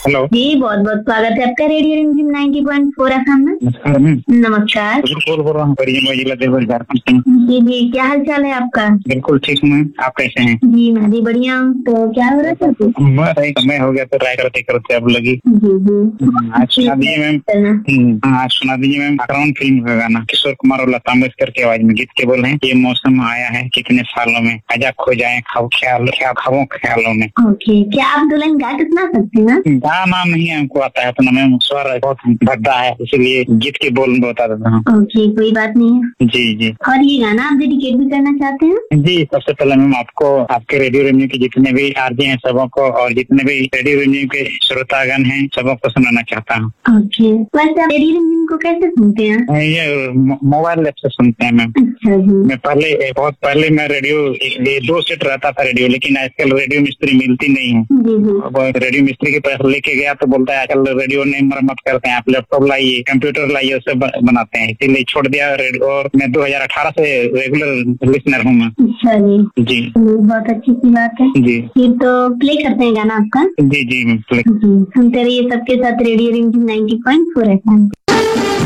Hello जी, बहुत बहुत स्वागत है आपका रेडियो रिमझिम 90.4 FM में। नमस्कार मैम। नमस्कार। बिल्कुल बोल रहा हूँ परियम जिला देवघर झारखंड से। जी जी, क्या हाल चाल है आपका? बिल्कुल ठीक हूँ मैम, आप कैसे हैं? जी मैं भी बढ़िया हूँ। तो क्या हो रहा था? बस एक समय हो गया तो ट्राई करते करते अब लगी। जी जी, आज सुना दीजिए मैम। आज सुना दीजिए मैम आक्रमण फिल्म का गाना किशोर कुमार और लता मंगेशकर की आवाज में। गीत के बोल हैं, ये मौसम आया है कितने सालों में, आजा खो जाए ख्यालों में। ओके, क्या आप दुल्हन गा के सुना सकते हैं? गाना नहीं हमको आता है तो ना मैम, स्वर बहुत भद्दा है, इसलिए गीत के बोल में बता देता हूँ। ओके, कोई बात नहीं है। जी जी। और ये गाना आप डेडिकेट भी करना चाहते हैं? जी, सबसे पहले मैम आपको, आपके रेडियो रिमझिम के जितने भी आरजे हैं सबों को, और जितने भी रेडियो रिमझिम के श्रोतागण हैं सबों को सुनाना चाहता हूँ। ओके, वैसे आप रेडियो रिमझिम को कैसे सुनते हैं? ये मोबाइल ऐप से सुनते हैं मैम। अच्छा जी। मैं बहुत पहले मैं रेडियो, ये 2 सेट रहता था रेडियो, लेकिन आजकल रेडियो मिस्त्री मिलती नहीं है। जी जी। अब रेडियो मिस्त्री के पास लेके गया तो बोलता है आजकल रेडियो नहीं मरम्मत करते हैं, आप लैपटॉप लाइए, कंप्यूटर लाइए, उससे बनाते हैं, इसीलिए छोड़ दिया रेडियो। और मैं 2018 से रेगुलर लिसनर हूँ मैं। अच्छा जी। जी, बहुत अच्छी सी बात है। जी फिर तो प्ले करते हैं गाना आपका। जी जी मैम। जी, सुनते रहिए सबके साथ रेडियो रिमझिम 90.4 FM।